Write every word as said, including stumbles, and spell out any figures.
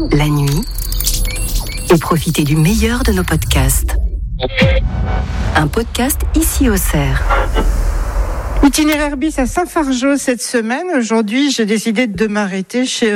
la nuit et profitez du meilleur de nos podcasts. Un podcast ici au Cerf. Itinéraire bis à Saint-Fargeau cette semaine. Aujourd'hui, j'ai décidé de m'arrêter chez